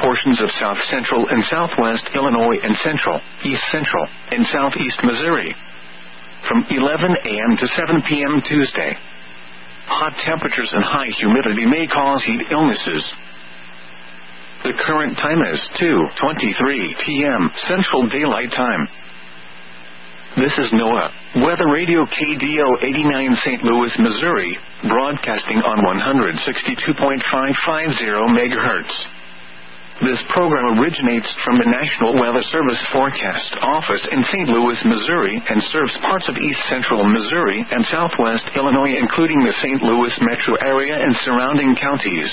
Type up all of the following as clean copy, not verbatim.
portions of south central and southwest Illinois and central, east central, and southeast Missouri. From 11 a.m. to 7 p.m. Tuesday. Hot temperatures and high humidity may cause heat illnesses. The current time is 2:23 p.m. Central Daylight Time. This is NOAA Weather Radio KDO 89 St. Louis, Missouri, broadcasting on 162.550 MHz. This program originates from the National Weather Service Forecast Office in St. Louis, Missouri, and serves parts of east central Missouri and southwest Illinois, including the St. Louis metro area and surrounding counties.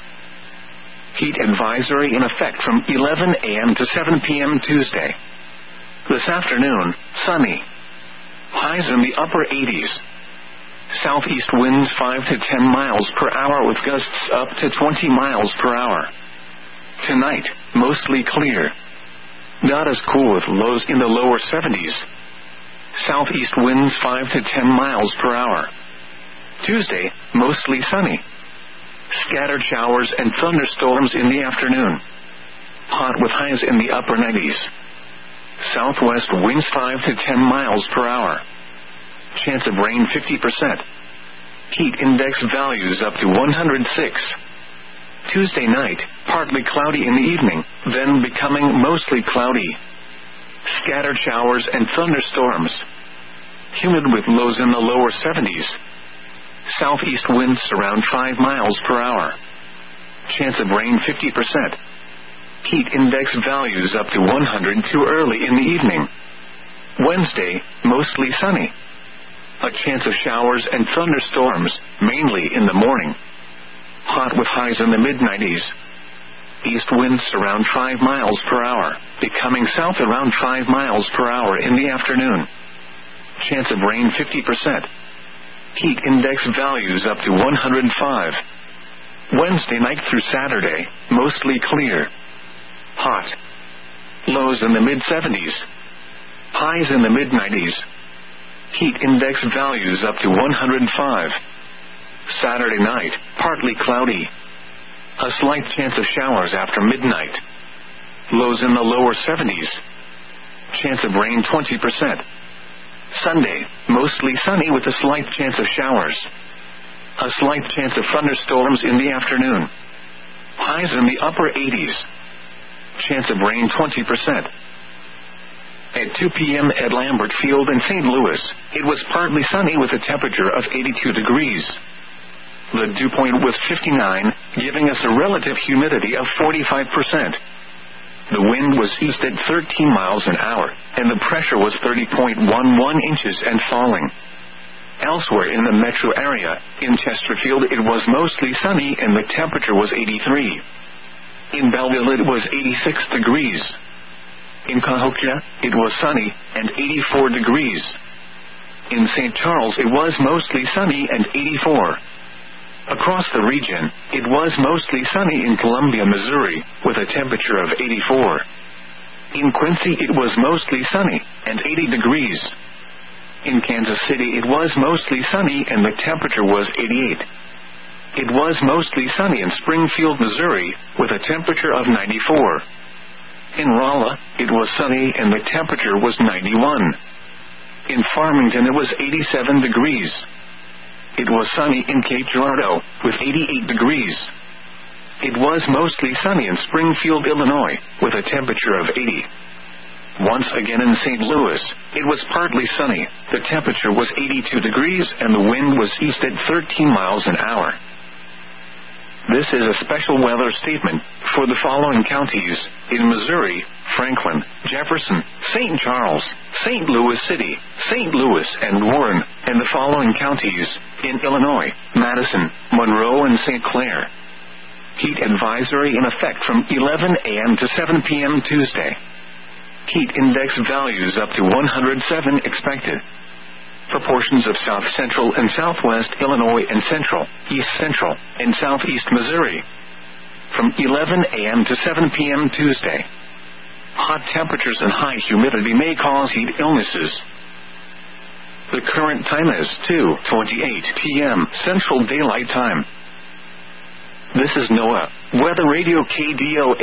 Heat advisory in effect from 11 a.m. to 7 p.m. Tuesday. This afternoon, sunny. Highs in the upper 80s. Southeast winds 5 to 10 miles per hour with gusts up to 20 miles per hour. Tonight, mostly clear. Not as cool with lows in the lower 70s. Southeast winds 5 to 10 miles per hour. Tuesday, mostly sunny. Scattered showers and thunderstorms in the afternoon. Hot with highs in the upper 90s. Southwest winds 5 to 10 miles per hour. Chance of rain 50%. Heat index values up to 106. Tuesday night, partly cloudy in the evening, then becoming mostly cloudy. Scattered showers and thunderstorms. Humid with lows in the lower 70s. Southeast winds around 5 miles per hour. Chance of rain 50%. Heat index values up to 100 too early in the evening. Wednesday, mostly sunny. A chance of showers and thunderstorms, mainly in the morning. Hot with highs in the mid-90s. East winds around 5 miles per hour, becoming south around 5 miles per hour in the afternoon. Chance of rain 50%. Heat index values up to 105. Wednesday night through Saturday, mostly clear. Hot. Lows in the mid-70s. Highs in the mid-90s. Heat index values up to 105. Saturday night, partly cloudy. A slight chance of showers after midnight. Lows in the lower 70s. Chance of rain 20%. Sunday, mostly sunny with a slight chance of showers. A slight chance of thunderstorms in the afternoon. Highs in the upper 80s. Chance of rain 20%. At 2 p.m. at Lambert Field in St. Louis, it was partly sunny with a temperature of 82 degrees. The dew point was 59, giving us a relative humidity of 45%. The wind was east at 13 miles an hour, and the pressure was 30.11 inches and falling. Elsewhere in the metro area, in Chesterfield it was mostly sunny and the temperature was 83. In Belleville it was 86 degrees. In Cahokia, it was sunny and 84 degrees. In St. Charles it was mostly sunny and 84. Across the region, it was mostly sunny in Columbia, Missouri, with a temperature of 84. In Quincy it was mostly sunny and 80 degrees. In Kansas City it was mostly sunny and the temperature was 88. It was mostly sunny in Springfield, Missouri, with a temperature of 94. In Rolla, it was sunny and the temperature was 91. In Farmington it was 87 degrees. It was sunny in Cape Girardeau, with 88 degrees. It was mostly sunny in Springfield, Illinois, with a temperature of 80. Once again in St. Louis, it was partly sunny, the temperature was 82 degrees and the wind was east at 13 miles an hour. This is a special weather statement for the following counties in Missouri: Franklin, Jefferson, St. Charles, St. Louis City, St. Louis, and Warren, and the following counties in Illinois: Madison, Monroe, and St. Clair. Heat advisory in effect from 11 a.m. to 7 p.m. Tuesday. Heat index values up to 107 expected. For portions of south central and southwest Illinois and central, east central, and southeast Missouri. From 11 a.m. to 7 p.m. Tuesday. Hot temperatures and high humidity may cause heat illnesses. The current time is 2:28 p.m. Central Daylight Time. This is NOAA Weather Radio KDO